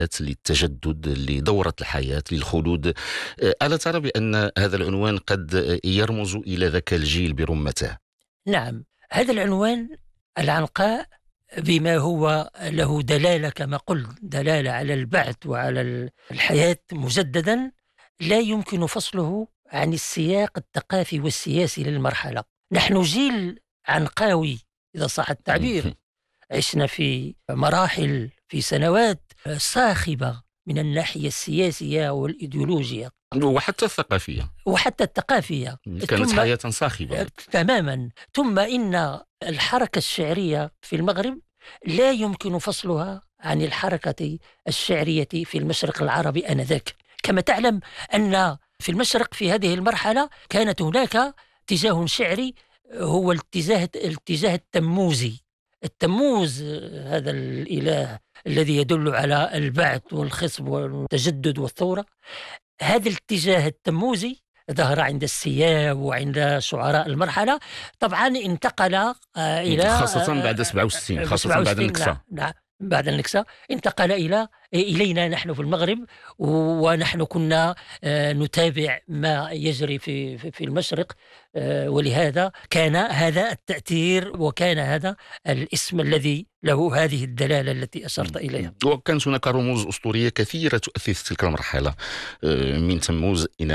للتجدد، لدورة الحياة، للخلود. ألا ترى بأن هذا العنوان قد يرمز إلى ذاك الجيل برمته؟ نعم، هذا العنوان العنقاء بما هو له دلالة كما قلت، دلالة على البعث وعلى الحياة مجددا، لا يمكن فصله عن السياق الثقافي والسياسي للمرحلة. نحن جيل عنقاوي إذا صح التعبير. عشنا في مراحل، في سنوات صاخبة من الناحية السياسية والإيديولوجية وحتى الثقافية وحتى الثقافية. كانت حياة صاخبة تماما. ثم إن الحركة الشعرية في المغرب لا يمكن فصلها عن الحركة الشعرية في المشرق العربي آنذاك. كما تعلم أن في المشرق في هذه المرحلة كانت هناك اتجاه شعري، هو الاتجاه التموزي. التموز هذا الإله الذي يدل على البعث والخصب والتجدد والثورة. هذا الاتجاه التموزي ظهر عند السياب وعند شعراء المرحلة. طبعا انتقل إلى خاصة بعد 67، خاصة بعد النكسة. نعم، بعد النكسة انتقل إلينا نحن في المغرب، ونحن كنا نتابع ما يجري في المشرق، ولهذا كان هذا التأثير وكان هذا الاسم الذي له هذه الدلالة التي أشرت إليها. وكانت هناك رموز أسطورية كثيرة تؤثر في تلك المرحلة، من تموز إلى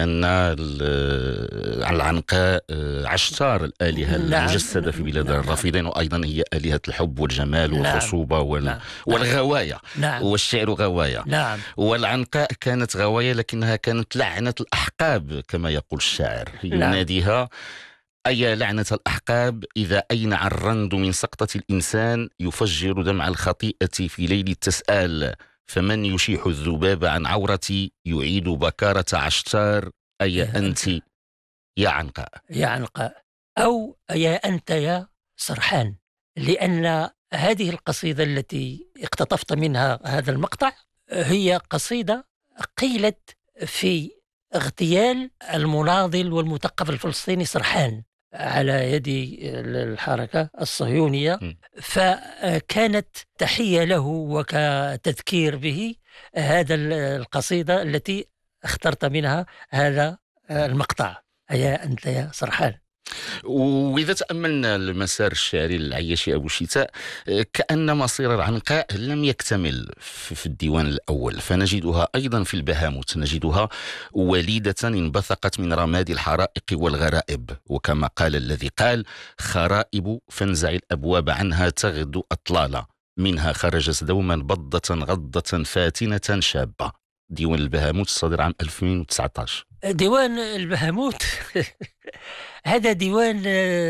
العنقاء، عشتار الآلهة المجسدة في بلاد الرافدين، وأيضا هي آلهة الحب والجمال والخصوبة والغواية. والشعر غواية. والعنقاء كانت غواية، لكنها كانت لعنة الأحقاب كما يقول الشاعر، يناديها: أي لعنة الأحقاب إذا أينع الرند من سقطة الإنسان، يفجر دمع الخطيئة في ليل التسآل، فمن يشيح الذباب عن عورتي يعيد بكارة عشتار. أي أنت يا عنقاء، يا عنقاء، أو يا أنت يا سرحان. لأن هذه القصيدة التي اقتطفت منها هذا المقطع هي قصيدة قيلت في اغتيال المناضل والمثقف الفلسطيني سرحان على يد الحركة الصهيونية، فكانت تحية له وكتذكير به هذا القصيدة التي اخترت منها هذا المقطع: يا أنت يا سرحان. وإذا تأملنا المسار الشعري للعياشي أبو شتاء، كأن مصير العنقاء لم يكتمل في الديوان الأول، فنجدها أيضا في البهاموت، نجدها وليدة انبثقت من رماد الحرائق والغرائب، وكما قال الذي قال: خرائب فانزع الأبواب عنها تغدو أطلالا، منها خرجت دوما بضة غضة فاتنة شابة. ديوان البهاموت الصادر عام 2019. ديوان البهاموت هذا ديوان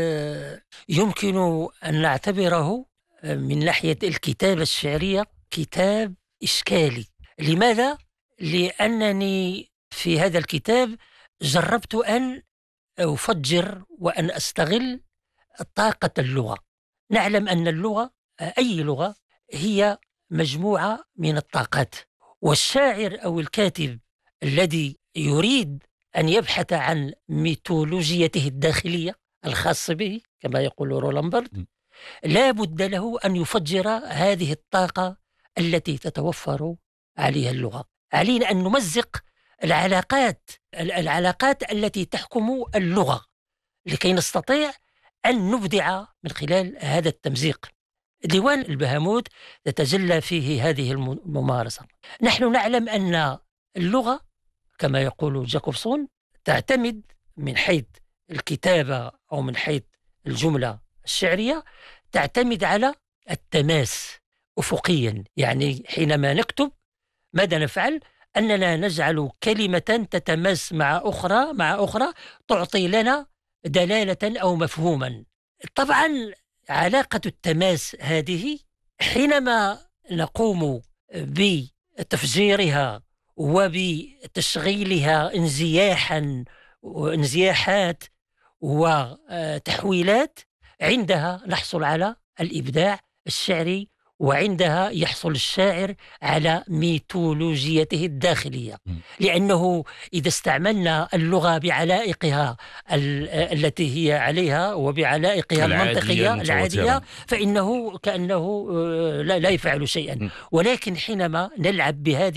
يمكن أن نعتبره من ناحية الكتابة الشعرية كتاب إشكالي. لماذا؟ لأنني في هذا الكتاب جربت أن أفجر وأن أستغل طاقة اللغة. نعلم أن اللغة، أي لغة، هي مجموعة من الطاقات، والشاعر أو الكاتب الذي يريد أن يبحث عن ميثولوجيته الداخلية الخاصة به كما يقول رولان بارد، لا بد له أن يفجر هذه الطاقة التي تتوفر عليها اللغة. علينا أن نمزق العلاقات التي تحكم اللغة لكي نستطيع أن نبدع من خلال هذا التمزيق. ديوان البهاموت تتجلى فيه هذه الممارسة. نحن نعلم أن اللغة كما يقول جاكوبسون تعتمد من حيث الكتابة أو من حيث الجملة الشعرية، تعتمد على التماس أفقيا. يعني حينما نكتب ماذا نفعل؟ أننا نجعل كلمة تتماس مع أخرى تعطي لنا دلالة أو مفهوما. طبعا علاقة التماس هذه حينما نقوم بتفجيرها وبتشغيلها انزياحات وتحويلات، عندها نحصل على الإبداع الشعري وعندها يحصل الشاعر على ميثولوجيته الداخلية، لأنه إذا استعملنا اللغة بعلائقها التي هي عليها وبعلائقها المنطقية العادية فإنه كأنه لا يفعل شيئا. ولكن حينما نلعب بهذه